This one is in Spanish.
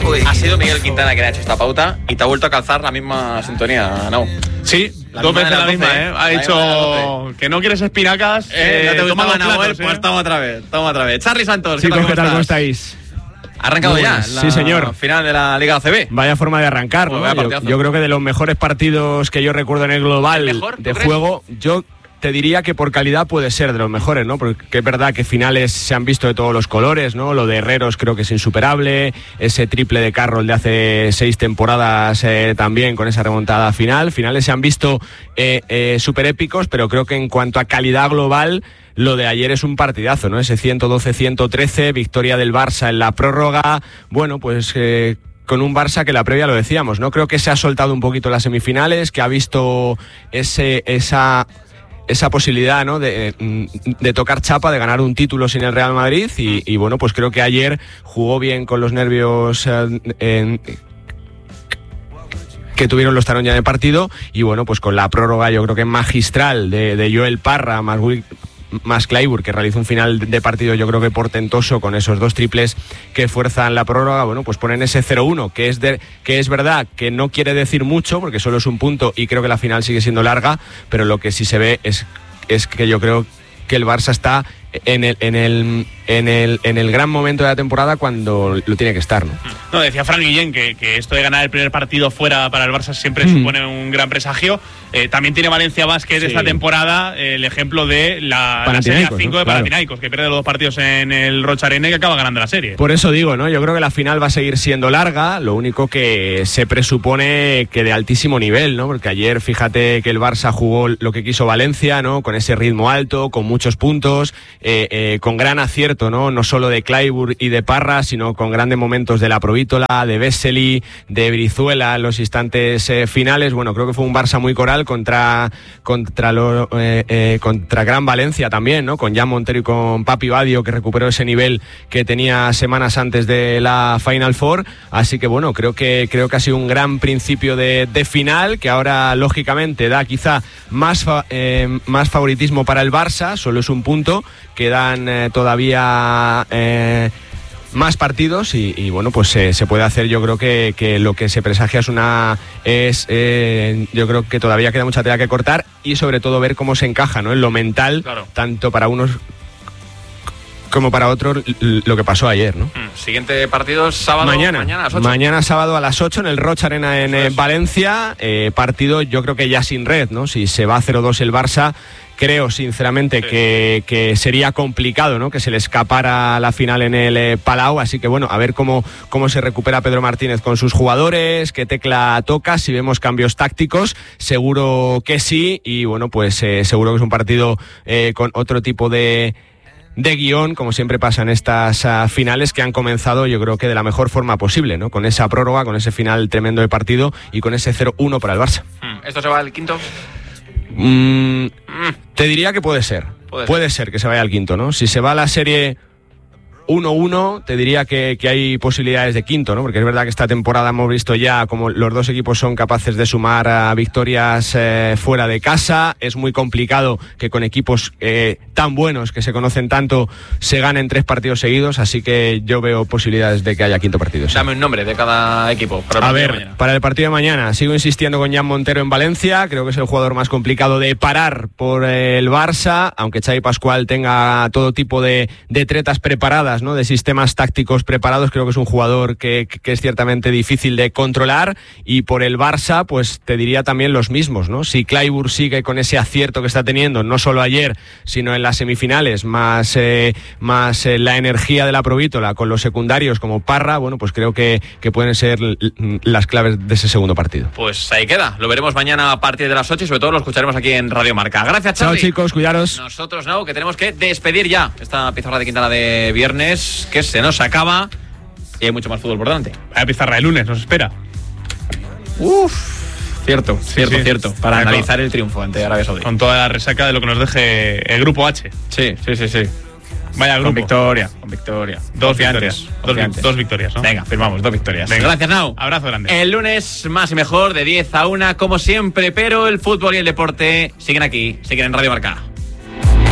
Ha sido Miguel Quintana quien ha hecho esta pauta y te ha vuelto a calzar la misma sintonía, ¿no? Sí, dos veces la misma, ¿eh? Ha dicho que no quieres espinacas. No te gustaban, Nahuel, platos, pues toma otra vez. Charly Santos, Chicos, ¿qué tal? ¿Cómo estáis? ¿Ha arrancado ya? Sí, señor. Final de la Liga ACB. Vaya forma de arrancar, ¿no? Yo creo que de los mejores partidos que yo recuerdo en el global de juego, yo te diría que por calidad puede ser de los mejores, ¿no? Porque es verdad que finales se han visto de todos los colores, ¿no? Lo de Herreros creo que es insuperable, ese triple de Carroll de hace 6 temporadas también con esa remontada final. Finales se han visto súper épicos, pero creo que en cuanto a calidad global, lo de ayer es un partidazo, ¿no? Ese 112-113, victoria del Barça en la prórroga, bueno, pues con un Barça que la previa lo decíamos, ¿no? Creo que se ha soltado un poquito las semifinales, que ha visto esa posibilidad, ¿no? de tocar chapa, de ganar un título sin el Real Madrid y bueno, pues creo que ayer jugó bien con los nervios que tuvieron los Taronja en el partido y bueno, pues con la prórroga yo creo que magistral de Joel Parra más Clayburgh, que realizó un final de partido yo creo que portentoso con esos 2 triples que fuerzan la prórroga, bueno, pues ponen ese 0-1, que es verdad que no quiere decir mucho, porque solo es un punto y creo que la final sigue siendo larga, pero lo que sí se ve es que yo creo que el Barça está en el gran momento de la temporada cuando lo tiene que estar, ¿no? No, decía Fran Guillén que esto de ganar el primer partido fuera para el Barça siempre supone un gran presagio. También tiene Valencia Basket esta temporada el ejemplo de la serie 5 de Panathinaikos, que pierde los 2 partidos en el Rocha Arena y que acaba ganando la serie. Por eso digo, ¿no? Yo creo que la final va a seguir siendo larga, lo único que se presupone que de altísimo nivel, ¿no? Porque ayer fíjate que el Barça jugó lo que quiso Valencia, ¿no? Con ese ritmo alto, con muchos puntos, con gran acierto, ¿no? No solo de Clayburgh y de Parra, sino con grandes momentos de la Provítola, de Vesely, de Brizuela en los instantes finales. Bueno, creo que fue un Barça muy coral contra Gran Valencia también, ¿no? Con Jan Montero y con Papi Badio, que recuperó ese nivel que tenía semanas antes de la Final Four. Así que bueno, creo que ha sido un gran principio de final, que ahora lógicamente da quizá más favoritismo para el Barça. Solo es un punto, quedan todavía más partidos y bueno, pues se puede hacer. Yo creo que lo que se presagia yo creo que todavía queda mucha tela que cortar y sobre todo ver cómo se encaja, ¿no? En lo mental, claro, tanto para unos como para otros, lo que pasó ayer, ¿no? Siguiente partido sábado mañana a las 8. Mañana sábado a las 8 en el Rocha Arena en Valencia. Partido yo creo que ya sin red, ¿no? Si se va a 0-2 el Barça, creo sinceramente que sería complicado, ¿no? Que se le escapara la final en el Palau, así que bueno, a ver cómo se recupera Pedro Martínez con sus jugadores, qué tecla toca, si vemos cambios tácticos, seguro que sí, y bueno, pues seguro que es un partido con otro tipo de guión, como siempre pasa en estas finales que han comenzado yo creo que de la mejor forma posible, ¿no? Con esa prórroga, con ese final tremendo de partido y con ese 0-1 para el Barça. ¿Esto se va al quinto? Te diría que puede ser. Puede ser que se vaya al quinto, ¿no? Si se va a la serie 1-1, te diría que hay posibilidades de quinto, ¿no? Porque es verdad que esta temporada hemos visto ya como los dos equipos son capaces de sumar victorias fuera de casa. Es muy complicado que con equipos tan buenos, que se conocen tanto, se ganen 3 partidos seguidos, así que yo veo posibilidades de que haya quinto partido. ¿Sí? Dame un nombre de cada equipo para el partido de mañana. Sigo insistiendo con Jan Montero en Valencia, creo que es el jugador más complicado de parar por el Barça, aunque Xavi Pascual tenga todo tipo de tretas preparadas, ¿no? De sistemas tácticos preparados, creo que es un jugador que es ciertamente difícil de controlar. Y por el Barça, pues te diría también los mismos, ¿no? Si Clayburgh sigue con ese acierto que está teniendo, no solo ayer, sino en las semifinales, más la energía de la Provítola con los secundarios como Parra, bueno, pues creo que pueden ser las claves de ese segundo partido. Pues ahí queda, lo veremos mañana a partir de las 8 y sobre todo lo escucharemos aquí en Radio Marca. Gracias, Charly. Chao, chicos, cuidaros. Nosotros no, que tenemos que despedir ya esta pizarra de Quintana de viernes, que se nos acaba y hay mucho más fútbol por delante. La pizarra de lunes nos espera. Cierto. Para analizar el triunfo ante Arabia Saudí. Con toda la resaca de lo que nos deje el grupo H. Sí. Vaya grupo. Con victoria. Dos victorias, ¿no? Venga, firmamos 2 victorias. Venga. Gracias, Nau. Abrazo grande. El lunes más y mejor de 10 a 1, como siempre, pero el fútbol y el deporte siguen aquí, siguen en Radio Marca.